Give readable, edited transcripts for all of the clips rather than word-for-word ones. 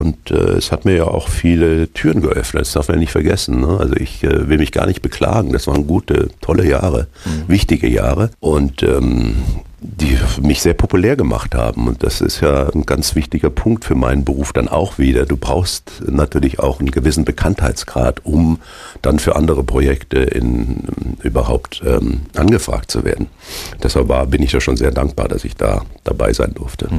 und es hat mir ja auch viele Türen geöffnet, das darf man ja nicht vergessen. Ne? Also ich will mich gar nicht beklagen, das waren gute, tolle Jahre, wichtige Jahre und die mich sehr populär gemacht haben. Und das ist ja ein ganz wichtiger Punkt für meinen Beruf dann auch wieder. Du brauchst natürlich auch einen gewissen Bekanntheitsgrad, um dann für andere Projekte überhaupt angefragt zu werden. Deshalb bin ich ja schon sehr dankbar, dass ich da dabei sein durfte.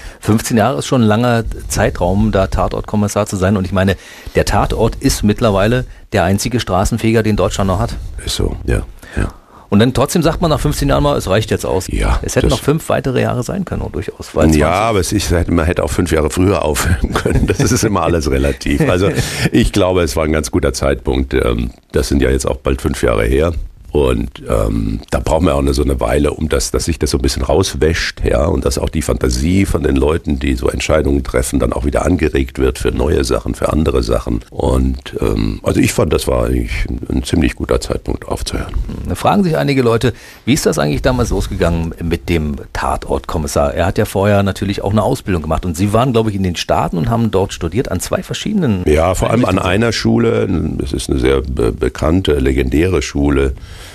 15 Jahre ist schon ein langer Zeitraum, da Tatortkommissar zu sein. Und ich meine, der Tatort ist mittlerweile der einzige Straßenfeger, den Deutschland noch hat. Ist so, ja. Und dann trotzdem sagt man nach 15 Jahren mal, es reicht jetzt aus. Ja, es hätten noch 5 weitere Jahre sein können, durchaus. Ja, aber man hätte auch 5 Jahre früher aufhören können. Das ist immer alles relativ. Also ich glaube, es war ein ganz guter Zeitpunkt. Das sind ja jetzt auch bald 5 Jahre her. Und da braucht man auch so eine Weile, dass sich das so ein bisschen rauswäscht, ja, und dass auch die Fantasie von den Leuten, die so Entscheidungen treffen, dann auch wieder angeregt wird für neue Sachen, für andere Sachen. Und also ich fand, das war eigentlich ein ziemlich guter Zeitpunkt aufzuhören. Da fragen sich einige Leute, wie ist das eigentlich damals losgegangen mit dem Tatortkommissar? Er hat ja vorher natürlich auch eine Ausbildung gemacht und Sie waren, glaube ich, in den Staaten und haben dort studiert an 2 verschiedenen... Ja, vor allem an einer Schule, das ist eine sehr bekannte, legendäre Schule,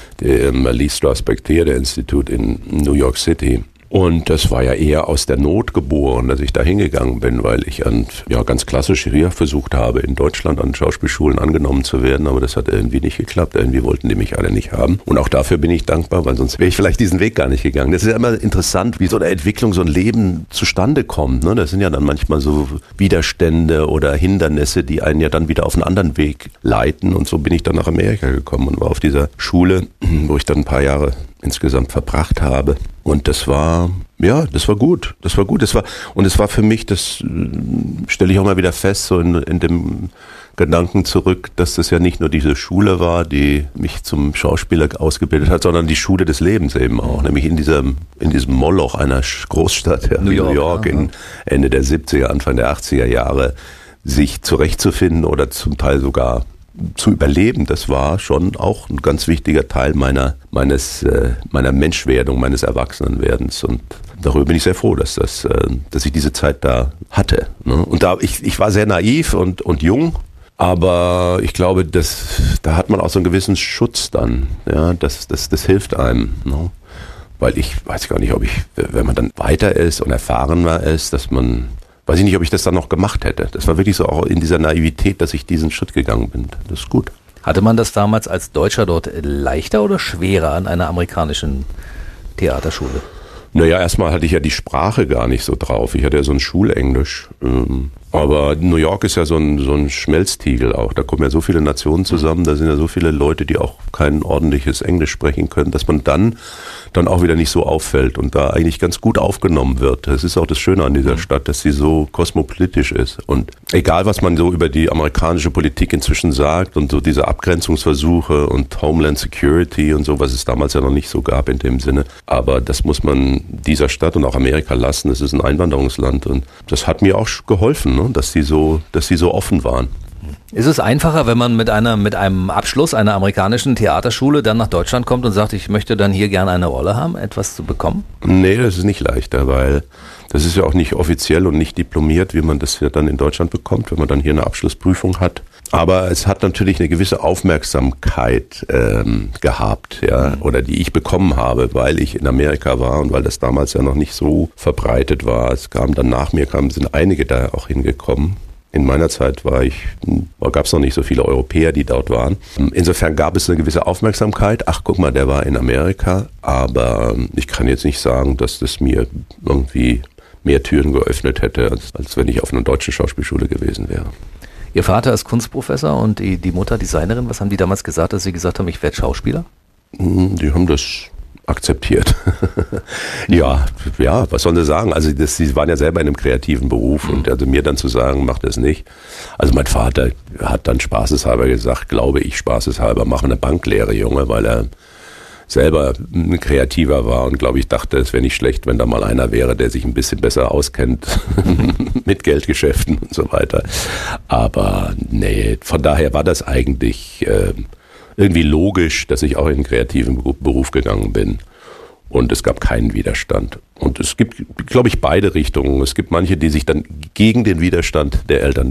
dem Lee Strasberg Theater Institute in New York City. Und das war ja eher aus der Not geboren, dass ich da hingegangen bin, weil ich ganz klassisch hier versucht habe, in Deutschland an Schauspielschulen angenommen zu werden, aber das hat irgendwie nicht geklappt. Irgendwie wollten die mich alle nicht haben. Und auch dafür bin ich dankbar, weil sonst wäre ich vielleicht diesen Weg gar nicht gegangen. Das ist ja immer interessant, wie so eine Entwicklung, so ein Leben zustande kommt. Ne? Das sind ja dann manchmal so Widerstände oder Hindernisse, die einen ja dann wieder auf einen anderen Weg leiten. Und so bin ich dann nach Amerika gekommen und war auf dieser Schule, wo ich dann ein paar Jahre insgesamt verbracht habe. Und das war gut. Es war für mich, das stelle ich auch mal wieder fest, so in dem Gedanken zurück, dass das ja nicht nur diese Schule war, die mich zum Schauspieler ausgebildet hat, sondern die Schule des Lebens eben auch. Nämlich in diesem Moloch einer Großstadt, New York in Ende der 70er, Anfang der 80er Jahre, sich zurechtzufinden oder zum Teil sogar zu überleben, das war schon auch ein ganz wichtiger Teil meiner Menschwerdung, meines Erwachsenenwerdens. Und darüber bin ich sehr froh, dass ich diese Zeit da hatte. Ne? Und ich war sehr naiv und jung, aber ich glaube, da hat man auch so einen gewissen Schutz dann. Ja, das hilft einem. Ne? Weil ich weiß gar nicht, wenn man dann weiter ist und erfahrener ist, weiß ich nicht, ob ich das dann noch gemacht hätte. Das war wirklich so auch in dieser Naivität, dass ich diesen Schritt gegangen bin. Das ist gut. Hatte man das damals als Deutscher dort leichter oder schwerer an einer amerikanischen Theaterschule? Naja, erstmal hatte ich ja die Sprache gar nicht so drauf. Ich hatte ja so ein Schulenglisch. Aber New York ist ja so ein Schmelztiegel auch. Da kommen ja so viele Nationen zusammen, da sind ja so viele Leute, die auch kein ordentliches Englisch sprechen können, dass man dann auch wieder nicht so auffällt und da eigentlich ganz gut aufgenommen wird. Das ist auch das Schöne an dieser Stadt, dass sie so kosmopolitisch ist. Und egal, was man so über die amerikanische Politik inzwischen sagt und so diese Abgrenzungsversuche und Homeland Security und so, was es damals ja noch nicht so gab in dem Sinne. Aber das muss man dieser Stadt und auch Amerika lassen. Es ist ein Einwanderungsland und das hat mir auch geholfen, ne? dass sie so offen waren. Ist es einfacher, wenn man mit einem Abschluss einer amerikanischen Theaterschule dann nach Deutschland kommt und sagt, ich möchte dann hier gerne eine Rolle haben, etwas zu bekommen? Nee, das ist nicht leichter, weil das ist ja auch nicht offiziell und nicht diplomiert, wie man das ja dann in Deutschland bekommt, wenn man dann hier eine Abschlussprüfung hat. Aber es hat natürlich eine gewisse Aufmerksamkeit gehabt, ja, oder die ich bekommen habe, weil ich in Amerika war und weil das damals ja noch nicht so verbreitet war. Sind einige da auch hingekommen. In meiner Zeit gab es noch nicht so viele Europäer, die dort waren. Insofern gab es eine gewisse Aufmerksamkeit. Ach, guck mal, der war in Amerika. Aber ich kann jetzt nicht sagen, dass das mir irgendwie mehr Türen geöffnet hätte, als wenn ich auf einer deutschen Schauspielschule gewesen wäre. Ihr Vater ist Kunstprofessor und die Mutter Designerin. Was haben die damals gesagt, dass sie gesagt haben, ich werde Schauspieler? Die haben das akzeptiert. ja, was sollen sie sagen? Also sie waren ja selber in einem kreativen Beruf und also mir dann zu sagen, mach das nicht. Also mein Vater hat dann spaßeshalber gesagt, glaube ich spaßeshalber, mach eine Banklehre, Junge, weil er selber ein Kreativer war und glaube ich dachte, es wäre nicht schlecht, wenn da mal einer wäre, der sich ein bisschen besser auskennt mit Geldgeschäften und so weiter. Aber nee, von daher war das eigentlich irgendwie logisch, dass ich auch in einen kreativen Beruf gegangen bin. Und es gab keinen Widerstand. Und es gibt, glaube ich, beide Richtungen. Es gibt manche, die sich dann gegen den Widerstand der Eltern